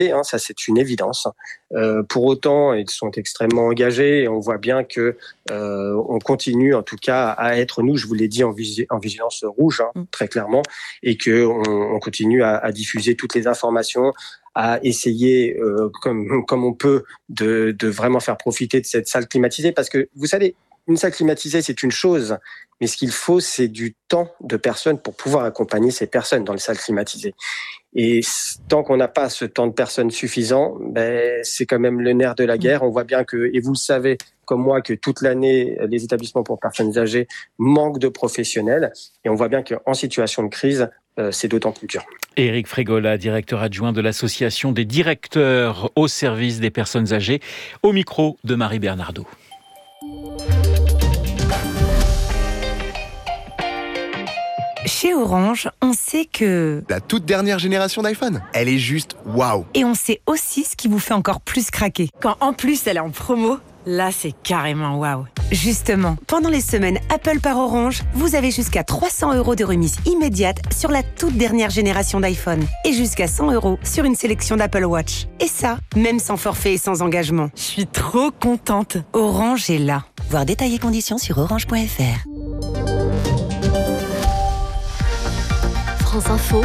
Ça c'est une évidence. Pour autant, ils sont extrêmement engagés et on voit bien que on continue en tout cas à être, nous, je vous l'ai dit, en vigilance rouge, très clairement, et que on continue à diffuser toutes les informations, à essayer comme on peut de vraiment faire profiter de cette salle climatisée, parce que vous savez, une salle climatisée c'est une chose, mais ce qu'il faut c'est du temps de personnes pour pouvoir accompagner ces personnes dans les salles climatisées. Et tant qu'on n'a pas ce temps de personnes suffisant, c'est quand même le nerf de la guerre. On voit bien que, et vous le savez comme moi, que toute l'année, les établissements pour personnes âgées manquent de professionnels. Et on voit bien qu'en situation de crise, c'est d'autant plus dur. Éric Frégola, directeur adjoint de l'association des directeurs au service des personnes âgées, au micro de Marie Bernardo. Chez Orange, on sait que... la toute dernière génération d'iPhone, elle est juste waouh. Et on sait aussi ce qui vous fait encore plus craquer. Quand en plus elle est en promo, là c'est carrément waouh. Justement, pendant les semaines Apple par Orange, vous avez jusqu'à 300 € de remise immédiate sur la toute dernière génération d'iPhone. Et jusqu'à 100 € sur une sélection d'Apple Watch. Et ça, même sans forfait et sans engagement. Je suis trop contente. Orange est là. Voir détails et conditions sur orange.fr. France Info,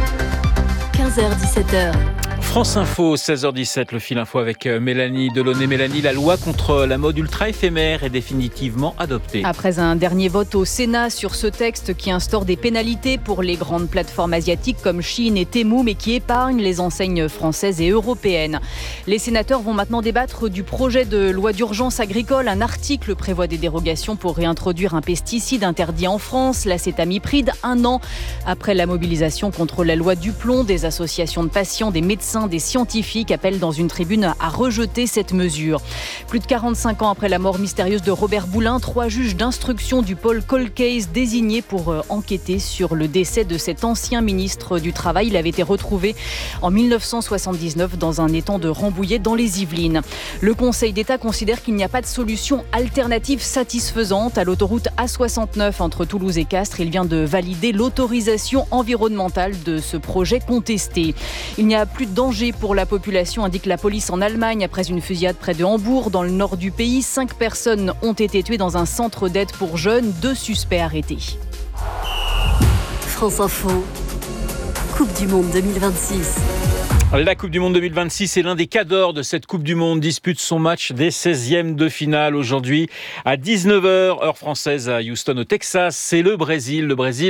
15h-17h. France Info, 16h17, le fil info avec Mélanie Delaunay. Mélanie, la loi contre la mode ultra éphémère est définitivement adoptée. Après un dernier vote au Sénat sur ce texte qui instaure des pénalités pour les grandes plateformes asiatiques comme Shein et Temu, mais qui épargne les enseignes françaises et européennes. Les sénateurs vont maintenant débattre du projet de loi d'urgence agricole. Un article prévoit des dérogations pour réintroduire un pesticide interdit en France, l'acétamipride, 1 an après la mobilisation contre la loi Duplon. Des associations de patients, des médecins, des scientifiques appellent dans une tribune à rejeter cette mesure. Plus de 45 ans après la mort mystérieuse de Robert Boulin, 3 juges d'instruction du pôle Cold Case désignés pour enquêter sur le décès de cet ancien ministre du Travail. Il avait été retrouvé en 1979 dans un étang de Rambouillet dans les Yvelines. Le Conseil d'État considère qu'il n'y a pas de solution alternative satisfaisante à l'autoroute A69 entre Toulouse et Castres. Il vient de valider l'autorisation environnementale de ce projet contesté. Il n'y a plus de danger pour la population, indique la police en Allemagne. Après une fusillade près de Hambourg, dans le nord du pays, 5 personnes ont été tuées dans un centre d'aide pour jeunes, 2 suspects arrêtés. France Info, Coupe du Monde 2026. La Coupe du Monde 2026 est l'un des cadors de cette Coupe du Monde. Dispute son match des 16e de finale aujourd'hui à 19h, heure française à Houston, au Texas. C'est le Brésil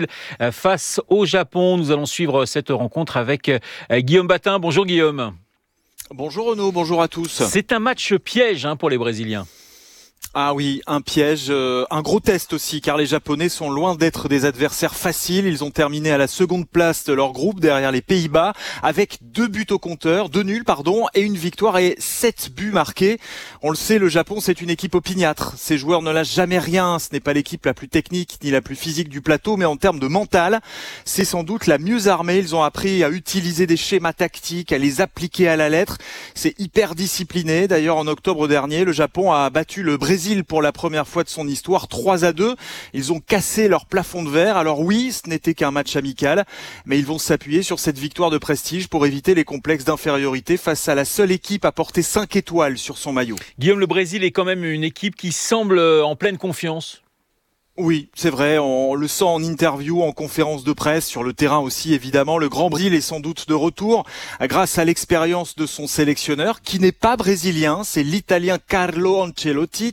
face au Japon. Nous allons suivre cette rencontre avec Guillaume Batin. Bonjour Guillaume. Bonjour Renaud, bonjour à tous. C'est un match piège pour les Brésiliens. Ah oui, un piège, un gros test aussi, car les Japonais sont loin d'être des adversaires faciles. Ils ont terminé à la seconde place de leur groupe, derrière les Pays-Bas, avec 2 buts au compteur, 2 nuls, et une victoire et 7 buts marqués. On le sait, le Japon, c'est une équipe opiniâtre. Ses joueurs ne lâchent jamais rien. Ce n'est pas l'équipe la plus technique ni la plus physique du plateau, mais en termes de mental, c'est sans doute la mieux armée. Ils ont appris à utiliser des schémas tactiques, à les appliquer à la lettre. C'est hyper discipliné. D'ailleurs, en octobre dernier, le Japon a battu le Brésil pour la première fois de son histoire, 3-2. Ils ont cassé leur plafond de verre. Alors oui, ce n'était qu'un match amical, mais ils vont s'appuyer sur cette victoire de prestige pour éviter les complexes d'infériorité face à la seule équipe à porter 5 étoiles sur son maillot. Guillaume, le Brésil est quand même une équipe qui semble en pleine confiance. Oui, c'est vrai, on le sent en interview, en conférence de presse, sur le terrain aussi évidemment. Le Grand Brésil est sans doute de retour grâce à l'expérience de son sélectionneur qui n'est pas brésilien, c'est l'Italien Carlo Ancelotti.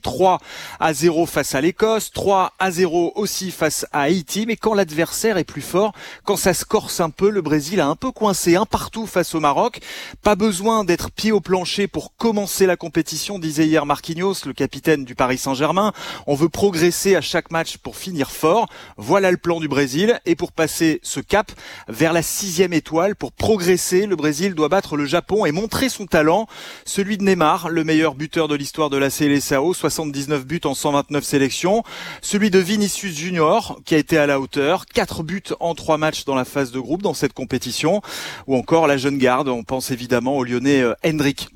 3-0 face à l'Écosse, 3-0 aussi face à Haïti. Mais quand l'adversaire est plus fort, quand ça se corse un peu, le Brésil a un peu coincé un partout face au Maroc. Pas besoin d'être pied au plancher pour commencer la compétition, disait hier Marquinhos, le capitaine du Paris Saint-Germain. On veut progresser à chaque match pour finir fort. Voilà le plan du Brésil. Et pour passer ce cap vers la 6e étoile, pour progresser, le Brésil doit battre le Japon et montrer son talent. Celui de Neymar, le meilleur buteur de l'histoire de la Seleção, 79 buts en 129 sélections. Celui de Vinicius Junior, qui a été à la hauteur, 4 buts en 3 matchs dans la phase de groupe dans cette compétition. Ou encore la jeune garde, on pense évidemment au Lyonnais Endrick.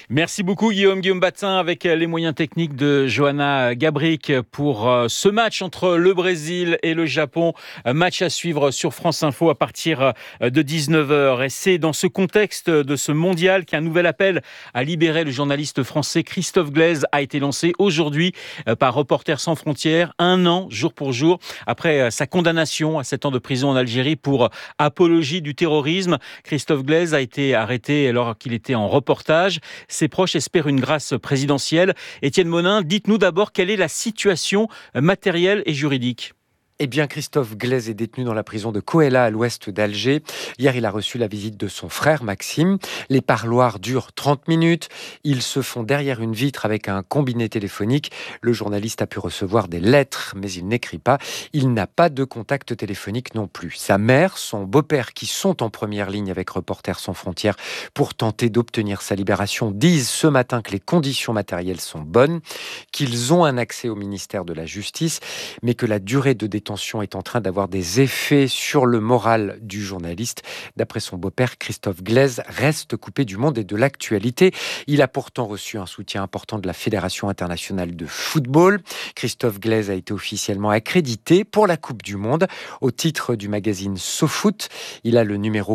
Merci beaucoup Guillaume Batin avec les moyens techniques de Johanna Gabrick pour ce match entre le Brésil et le Japon. Match à suivre sur France Info à partir de 19h. Et c'est dans ce contexte de ce mondial qu'un nouvel appel à libérer le journaliste français Christophe Glaise a été lancé aujourd'hui par Reporters sans frontières, 1 an jour pour jour après sa condamnation à 7 ans de prison en Algérie pour apologie du terrorisme. Christophe Glaise a été arrêté alors qu'il était en reportage. Ses proches espèrent une grâce présidentielle. Étienne Monin, dites-nous d'abord quelle est la situation matérielle et juridique. Eh bien, Christophe Glaise est détenu dans la prison de Koella à l'ouest d'Alger. Hier, il a reçu la visite de son frère Maxime. Les parloirs durent 30 minutes. Ils se font derrière une vitre avec un combiné téléphonique. Le journaliste a pu recevoir des lettres, mais il n'écrit pas. Il n'a pas de contact téléphonique non plus. Sa mère, son beau-père, qui sont en première ligne avec Reporters sans frontières pour tenter d'obtenir sa libération, disent ce matin que les conditions matérielles sont bonnes, qu'ils ont un accès au ministère de la Justice, mais que la durée de détention est en train d'avoir des effets sur le moral du journaliste. D'après son beau-père, Christophe Glaise reste coupé du monde et de l'actualité. Il a pourtant reçu un soutien important de la Fédération internationale de football. Christophe Glaise a été officiellement accrédité pour la Coupe du Monde au titre du magazine SoFoot. Il a le numéro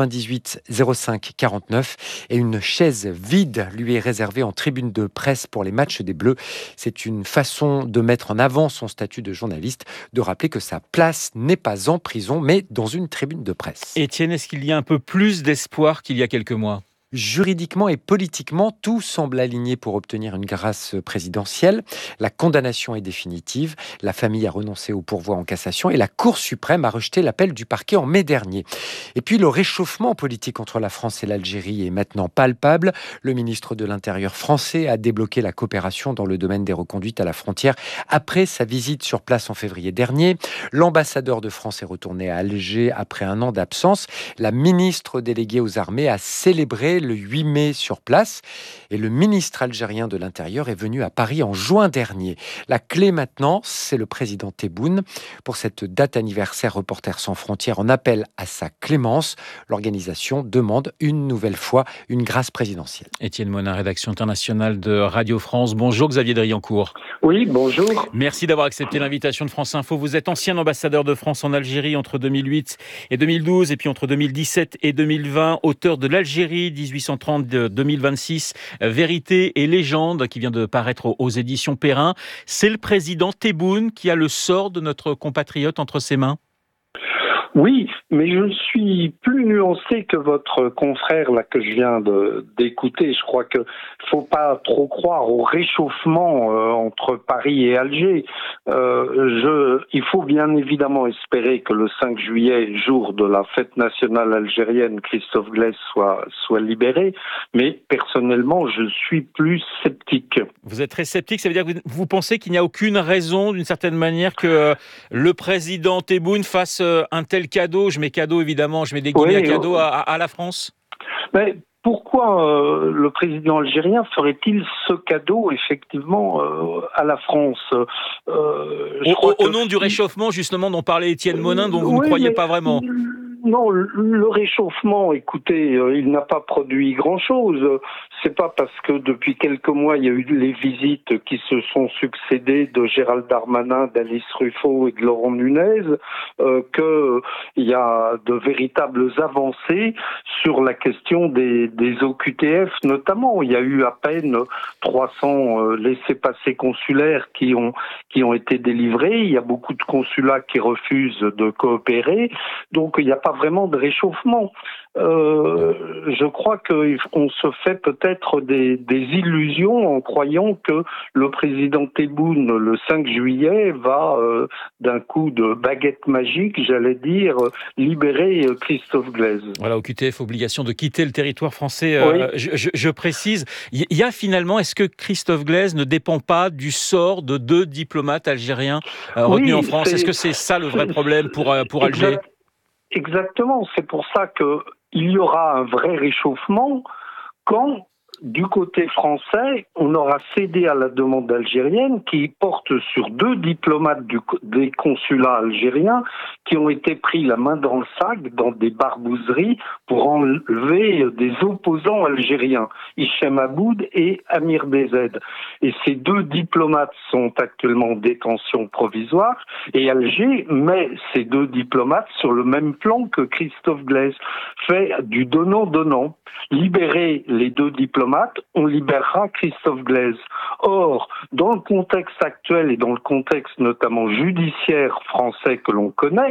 98 05 49 et une chaise vide lui est réservée en tribune de presse pour les matchs des Bleus. C'est une façon de mettre en avant son statut de journaliste, de rappeler que sa place n'est pas en prison, mais dans une tribune de presse. Étienne, est-ce qu'il y a un peu plus d'espoir qu'il y a quelques mois ? Juridiquement et politiquement, tout semble aligné pour obtenir une grâce présidentielle. La condamnation est définitive. La famille a renoncé au pourvoi en cassation et la Cour suprême a rejeté l'appel du parquet en mai dernier. Et puis le réchauffement politique entre la France et l'Algérie est maintenant palpable. Le ministre de l'Intérieur français a débloqué la coopération dans le domaine des reconduites à la frontière après sa visite sur place en février dernier. L'ambassadeur de France est retourné à Alger après 1 an d'absence. La ministre déléguée aux armées a célébré le 8 mai sur place et le ministre algérien de l'Intérieur est venu à Paris en juin dernier. La clé maintenant, c'est le président Tebboune. Pour cette date anniversaire, Reporters sans frontières en appelle à sa clémence. L'organisation demande une nouvelle fois une grâce présidentielle. Étienne Monin, rédaction internationale de Radio France. Bonjour Xavier Driancourt. Oui, bonjour. Merci d'avoir accepté l'invitation de France Info. Vous êtes ancien ambassadeur de France en Algérie entre 2008 et 2012 et puis entre 2017 et 2020, auteur de l'Algérie 1830-2026, Vérité et légende, qui vient de paraître aux éditions Perrin. C'est le président Tebboune qui a le sort de notre compatriote entre ses mains ? Oui, mais je suis plus nuancé que votre confrère là que je viens d'écouter. Je crois que faut pas trop croire au réchauffement entre Paris et Alger. Il faut bien évidemment espérer que le 5 juillet, jour de la fête nationale algérienne, Christophe Glaise soit libéré. Mais personnellement, je suis plus sceptique. Vous êtes très sceptique, ça veut dire que vous pensez qu'il n'y a aucune raison, d'une certaine manière, que le président Tebboune fasse un tel cadeau, je mets cadeau évidemment, je mets des guillemets à cadeau à la France. Mais pourquoi le président algérien ferait-il ce cadeau effectivement à la France au nom du réchauffement justement dont parlait Étienne Monin, dont vous ne croyez pas vraiment. Non, le réchauffement, écoutez, il n'a pas produit grand-chose. C'est pas parce que depuis quelques mois, il y a eu les visites qui se sont succédées de Gérald Darmanin, d'Alice Ruffo et de Laurent Nunez qu'il y a de véritables avancées sur la question des OQTF notamment. Il y a eu à peine 300 laissez-passer consulaires qui ont été délivrés. Il y a beaucoup de consulats qui refusent de coopérer. Donc il n'y a pas vraiment de réchauffement. Je crois qu'on se fait peut-être des illusions en croyant que le président Tebboune, le 5 juillet, va d'un coup de baguette magique, j'allais dire, libérer Christophe Glaise. Voilà, OQTF, obligation de quitter le territoire français. Oui. Je précise, il y a finalement, est-ce que Christophe Glaise ne dépend pas du sort de 2 diplomates algériens retenus en France ? Est-ce que c'est ça le vrai problème pour Alger ? Exactement, c'est pour ça qu'il y aura un vrai réchauffement quand du côté français, on aura cédé à la demande algérienne qui porte sur 2 diplomates des consulats algériens qui ont été pris la main dans le sac dans des barbouzeries pour enlever des opposants algériens, Hichem Aboud et Amir Bezed. Et ces 2 diplomates sont actuellement en détention provisoire et Alger met ces 2 diplomates sur le même plan que Christophe Glaise, fait du donnant-donnant. Libérer les 2 diplomates, on libérera Christophe Glaise. Or, dans le contexte actuel et dans le contexte notamment judiciaire français que l'on connaît,